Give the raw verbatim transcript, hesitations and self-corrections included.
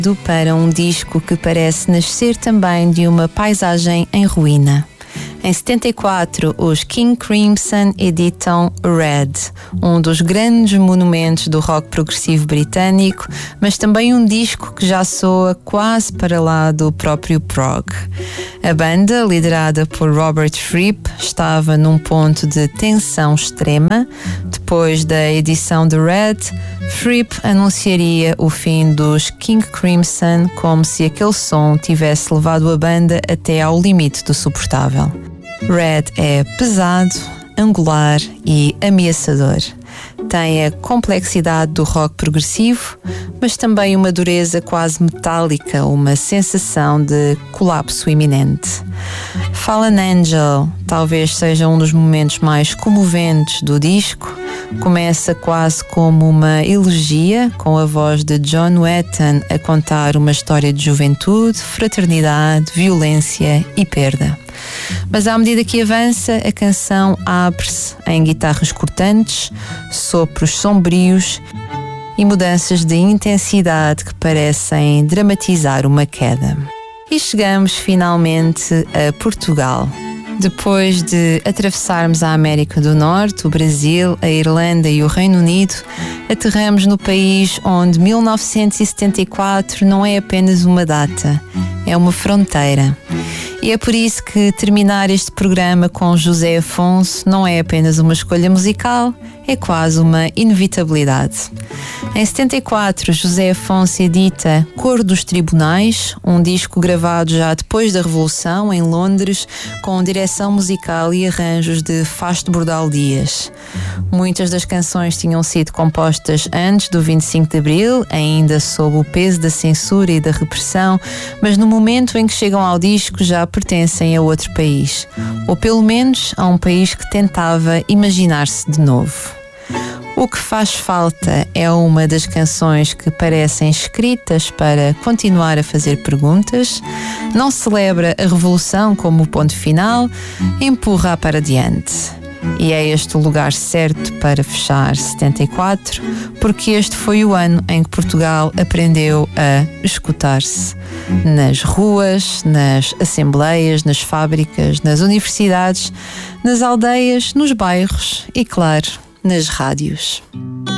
para um disco que parece nascer também de uma paisagem em ruína. Em setenta e quatro, os King Crimson editam Red, um dos grandes monumentos do rock progressivo britânico, mas também um disco que já soa quase para lá do próprio prog. A banda, liderada por Robert Fripp, estava num ponto de tensão extrema. Depois da edição de Red, Fripp anunciaria o fim dos King Crimson, como se aquele som tivesse levado a banda até ao limite do suportável. Red é pesado, angular e ameaçador. Tem a complexidade do rock progressivo, mas também uma dureza quase metálica, uma sensação de colapso iminente. Fallen Angel talvez seja um dos momentos mais comoventes do disco. Começa quase como uma elegia, com a voz de John Wetton a contar uma história de juventude, fraternidade, violência e perda. Mas à medida que avança, a canção abre-se em guitarras cortantes, sopros sombrios e mudanças de intensidade que parecem dramatizar uma queda. E chegamos finalmente a Portugal. Depois de atravessarmos a América do Norte, o Brasil, a Irlanda e o Reino Unido, aterramos no país onde mil novecentos e setenta e quatro não é apenas uma data, é uma fronteira. E é por isso que terminar este programa com José Afonso não é apenas uma escolha musical, é quase uma inevitabilidade. Em setenta e quatro, José Afonso edita Cor dos Tribunais, um disco gravado já depois da Revolução, em Londres, com direção musical e arranjos de Fasto Bordal Dias. Muitas das canções tinham sido compostas antes do vinte e cinco de Abril, ainda sob o peso da censura e da repressão, mas no momento em que chegam ao disco já pertencem a outro país, ou pelo menos a um país que tentava imaginar-se de novo. O que faz falta é uma das canções que parecem escritas para continuar a fazer perguntas, não celebra a revolução como o ponto final, empurra para diante. E é este o lugar certo para fechar setenta e quatro, porque este foi o ano em que Portugal aprendeu a escutar-se. Nas ruas, nas assembleias, nas fábricas, nas universidades, nas aldeias, nos bairros e, claro, nas rádios.